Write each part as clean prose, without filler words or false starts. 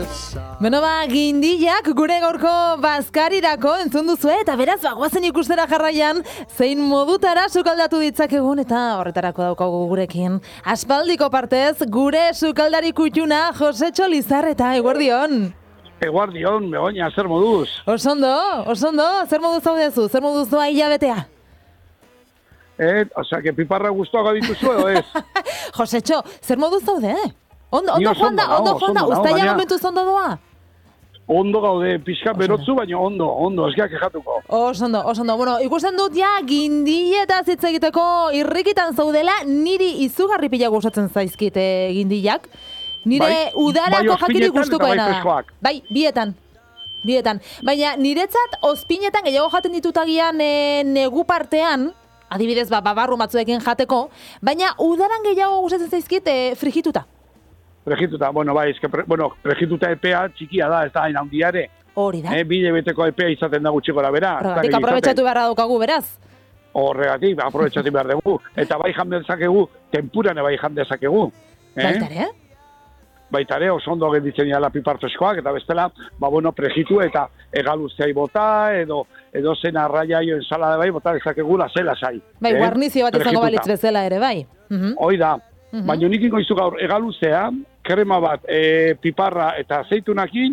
Beno gindiak gure gaurko bazkarirako entzun duzu eta beraz bagoazen ikustera jarraian zein modutara sukaldatu ditzakegun eta horretarako daukagu gurekin. Aspaldiko partez gure sukaldari kutxuna Josetxo Lizarreta, eguerdion. Eguardion, Begoña, zer moduz? Osondo, zer moduz zaudezu, zer moduz doa hilabetea? Osea, que piparra guztuago dituzu edo ez? Josetxo, zer moduz zaude? Ondo joan da, ustaia momentu zondo doa? Ondo gaude, pixka berotzu, baina ondo, ez geak ejatuko. Osondo. Bueno, ikusten dut ja gindietaz hitz egiteko irrikitan zaudela, niri izugarri pila gustatzen zaizkite gindiak. Nire udarako jakirik gustukoena da. Bai, bietan. Baina niretzat ospinetan gehiago jaten ditutagian negu partean, adibidez babarru batzuekin jateko, baina udaran gehiago gustatzen zaizkit frigituta. Frigituta, frigituta epea txikia da, ez da hain handiare. Hori da. Bide beteko epea izaten da gutxi gora bera. Horregatik aprobetxatu beharra daukagu, beraz. Horregatik, aprobetxatu behar dugu. Eta bai jan dezakegu, tempurane bai jan dezakegu. Baitare, oso ondo genditzen dira pipar freskoak, eta bestela, prejitu eta egaluzei bota, edo zen arraia ensalada bai, bota dezakegu lasela sai. Bai, guarnizio bat izango balitz bezala ere, bai. Hoi da. Baina nik ingo gaur egaluzea, krema bat, piparra eta aceitunakin,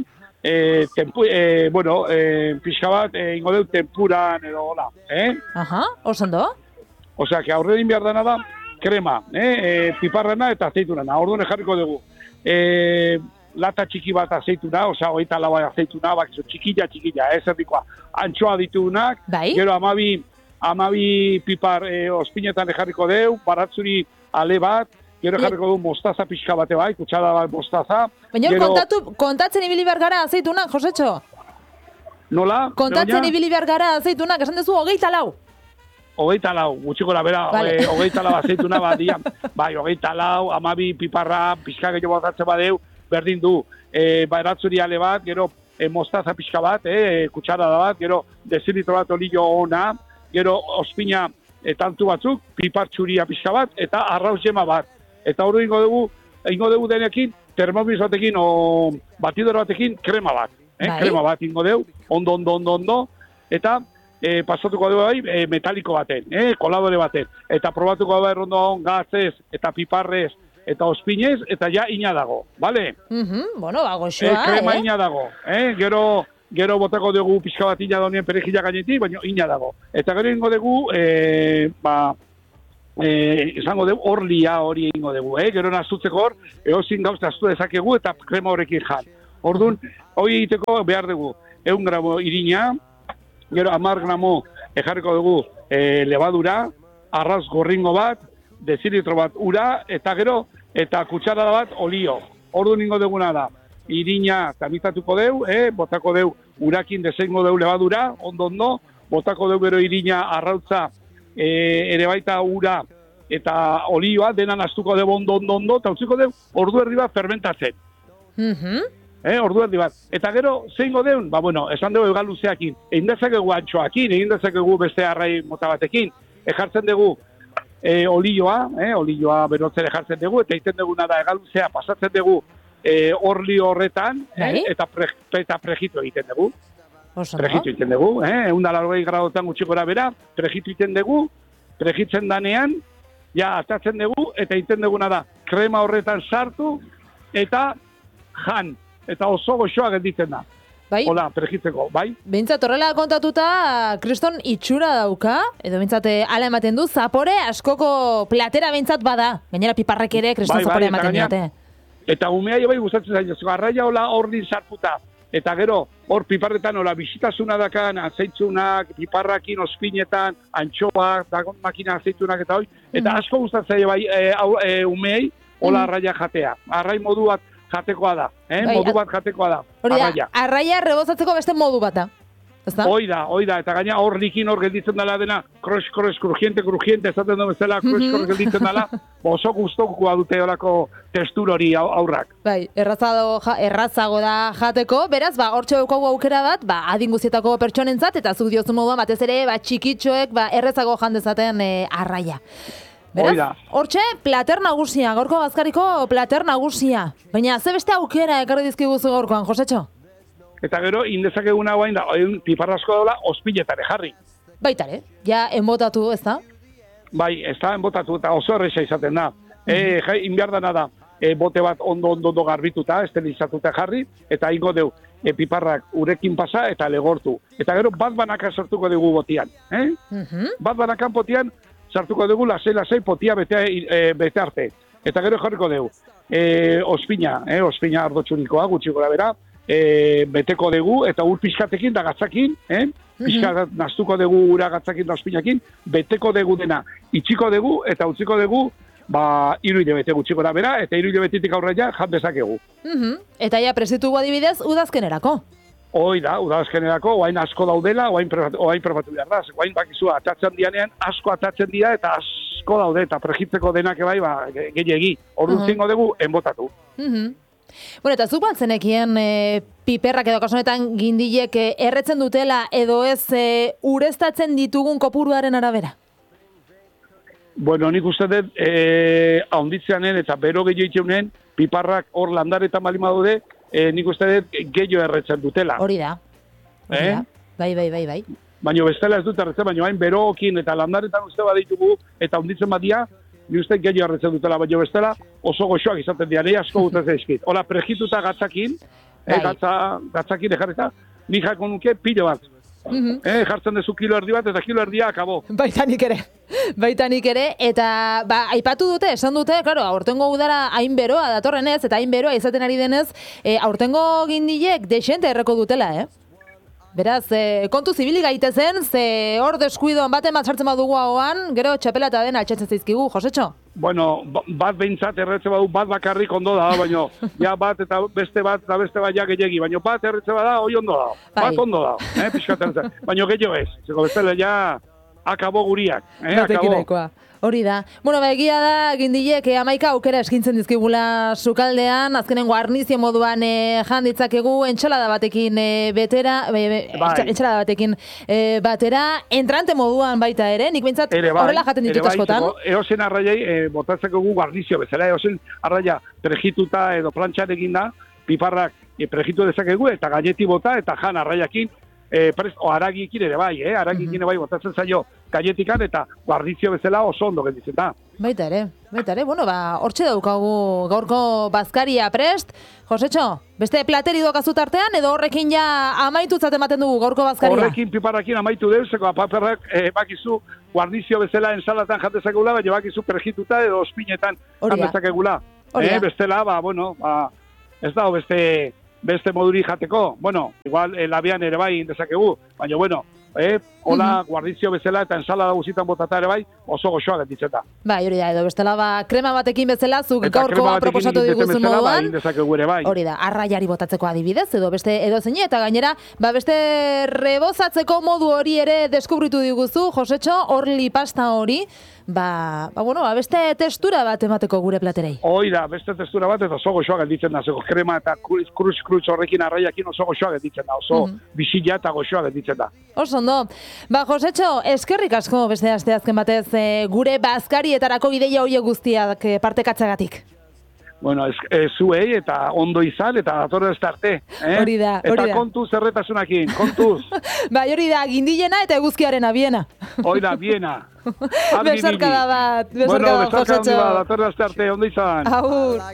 pixka bat, ingo deu tempuran edo hola. Oso ondo? Osea, que aurre din behar dana da, krema, piparrana eta aceitunana. Orduan jarriko dugu. Lata txiki bat aceituna, osea, 24 aceituna, bakizu, txikilla, ez erdikoa. Antxoa ditugunak, gero amabi pipar ospinetan jarriko deu, baratzuri ale bat, gero jarriko du mostaza pixka bate bai, kutsara bat mostaza. Baina kontatzen ibili behar gara aceitunak, Josetxo? Nola? Kontatzen ibili behar gara aceitunak, esan dezu 24. 24, gutxiko la bera, 24 aceituna bat dian. Bai, 24, amabi piparra, pixka gehiago batatzen badeu, berdin du. Baratzuri ale bat, gero mostaza pixka bat, kutsara bat, gero dezilitro bat olio ona, gero ospina tantu batzuk, pipar txuria pixka bat, eta arrauz jema bat. Eta hori ingo dugu denekin, termomis batekin, o batidor batekin, krema bat. Krema bat ingo dugu, ondo, eta pasatuko dugu bai, metaliko baten, koladore baten. Eta probatuko dugu errondo gatzez, eta piparrez, eta ospinez, eta ja ina dago, bale? Bueno, goxoa, krema ina dago, gero botako dugu pixka bat ina daunien perejila gainetik, baina ina dago. Eta gero ingo dugu, esango dugu, orlia hori ingo dugu, gero nazutzeko hor, eozin gauz naztu dezakegu eta krema horrekin jan. Orduan, hori egiteko behar dugu, 100 gramo irina, gero 10 gramo jarriko dugu levadura, arraz gorringo bat, dezilitro bat ura, eta gero, eta kutsarada bat olio. Orduan ingo duguna da, irina tamitatuko deu, botako deu urakin dezengo deu levadura, ondo, botako deu gero irina arrautza, ere baita ura eta olioa, dena naztuko deu ondo, eta utziko deu ordu erdi bat fermentatzen. Ordu erdi bat. Eta gero, zeingo deun? Esan dugu egaluzeakin, egin dezakegu antxoakin, egin dezakegu beste arrai mota batekin, ejartzen dugu olioa berotzen ejartzen dugu, eta egiten duguna da egaluzea, pasatzen dugu orli horretan, eta prejitu egiten dugu. Prejitu egiten dugu, 180 gradotan gutxi gora bera, prejitu egiten dugu, prejitzen danean, ja, atatzen dugu, eta egiten duguna da, krema horretan sartu, eta jan. Eta oso goxoa gelditzen da. Hola, prejitzeko, bai? Bintzat, horrela kontatuta, kriston itxura dauka, edo bintzat, ala ematen du, zapore askoko platera bintzat bada. Gainera piparrek ere, kriston zapore ematen dute. Eta umea bai gustatzen zaino, arraia hola hordin sartuta. Eta gero, hor piparretan hola bisitasuna dakan, azeitzunak, piparrakin, ospinetan, antxoak, dagon makina azeitzunak eta hoi. Eta asko gustatzen zaio bai umeei, hola arraia jatea. Arrai modu bat jatekoa da, modu bat jatekoa da, arraia. Arraia rebozatzeko beste modu bat da. Hoi da, eta gaina hor likin hor gelditzen dela dena, kroz, krujiente, esaten duen bezala, kroz gelditzen dela, oso guztokoa dute horako testur hori aurrak. Bai, errazago da jateko, beraz, hortxe daukagu aukera bat, adin guztietako pertsonentzat, eta zuk diozu moduan batez ere, txikitxoek, errezago jandezaten arraia. Beraz, hortxe, plater nagusia, gaurko bazkariko plater nagusia. Baina, ze beste aukera ekarri dizkiguzu gaurkoan, Josetxo? Eta gero, indezakeguna guain da, piparrasko daula, ospiletare jarri. Baitare, ja enbotatu, ez da? Bai, ez da enbotatu, eta oso erresa izaten da. Inbiardana da, bote bat ondo garbituta, estelizatuta jarri, eta ingo deu, piparrak urekin pasa eta legortu. Eta gero, bat banaka sortuko dugu botian. Bat banakan botian, sartuko dugu lasei potia bete arte. Eta gero jarriko dugu, ospina ardotxunikoa, gutxi gora bera, beteko dugu, eta ur pixkatekin da gatzakin, pixkat naztuko dugu ura gatzakin da ospinakin, beteko dugu dena, itxiko dugu, eta utziko dugu, 3 hilabete gutxi gora bera, eta 3 hilabetetik aurra ja jan dezakegu. Eta ja presitugu adibidez, udazkenerako. Hoi da, udazkenerako, oain asko daudela, oain probatu behar da. Oain bakizu, atatzen dianean, asko atatzen dira, eta asko daude, eta prejitzeko denak ebai, gehiagi. Orduan zingo dugu, enbotatu. Bueno, eta zuk baltzenekien piperrak edo kasuanetan gindilek erretzen dutela, edo ez ureztatzen ditugun kopuruaren arabera? Bueno, nik uste dut, haunditzeanen eta bero gehiago itxeunen, piparrak hor landaretan balima daude, nik uste dut gehiago erretzen dutela. Hori da. Bai. Baina bestela ez dut erretzen, baina hain berookin eta landaretan uste baditugu, eta haunditzen badia, nik uste gehiago erretzen dutela, baina bestela oso goxoak izaten dira, nahi asko gutaz eizkit. Hola, prejituta gatzakin, gatzakin ejarreta, nik jako nuke pilo bat. Jartzen dezu kilo erdi bat, eta kilo erdia akabo. Baitanik ere, eta aipatu dute, esan dute, claro, aurtengo udara hain beroa datorrenez, eta hain beroa izaten ari denez, aurtengo gindilek desente erreko dutela, Beraz, kontu zibili gaitezen, ze hor deskuidoan baten bat sartzen badugu hauan, gero txapela eta den altxatzen zaizkigu, Josetxo? Bueno, bat behintzat erretzen badu, bat bakarrik ondo da, baina ja bat eta beste bat ja gehiagi, baina bat erretzen bada, hoi ondo da, bat ondo da, pixkatzen zen, baina gehiago ez, zeko bestela ja akabo guriak, akabo. Hori da. Bueno, egia da, gindilek 11 aukera eskintzen dizkigula sukaldean, azkenen guarnizio moduan jan ditzakegu, entxalada batekin batera, entrante moduan baita ere, nik bintzat horrela jaten ditut askotan. Eosen arraiai, botatzeko guarnizio bezala, eosen arraia prejituta edo plantxarekin da, piparrak prejitu dezakegu, eta gaineti bota, eta jan arraiakin, aragikin ere bai, aragikin ere bai botatzen zaio galletikan eta guardizio bezala oso ondo gelditzen da. Baita ere, bueno, hortxe daukagu gaurko bazkaria prest. Josetxo, beste plateri dokazut artean, edo horrekin ja amaitutzat ematen dugu gaurko bazkaria? Horrekin piparrakin amaitu deu, zeko paperrak bakizu guardizio bezala ensalatan jatezakegula, baina bakizu perjituta edo ospinetan jatezakegula. Bestela, ez da, beste moduri jateko, bueno, igual labian ere bai indezakegu, baina bueno, hola, guardizio bezala eta ensalada guzitan botata ere bai, oso goxoa gelditzen da. Bai, hori da, edo bestela krema batekin bezala, zuk gaurkoa proposatu diguzun moduan. Hori da, arraiari botatzeko adibidez, edo beste edo zein, eta gainera, beste rebozatzeko modu hori ere deskubritu diguzu, Josetxo, orli pasta hori, beste testura bat emateko gure platerei. Hoi da, beste testura bat, eta oso goxoa gelditzen da, zeko krema eta kruz horrekin arraiakin oso goxoa gelditzen da, oso bisila eta goxoa gelditzen da. Oso ondo. Josetxo, eskerrik asko beste asteazken batez gure bazkarietarako ideia horiek guztiak partekatzagatik. Bueno, zuei eta ondo izan eta datorren arte. Hori da. Eta kontuz erretasunakin, kontuz. Hori da, gindilena eta eguzkiarena, biena. Hori da, biena. Besarkada bat, Josetxo. Bueno, besarkada bat, datorren arte, ondo izan. Agur.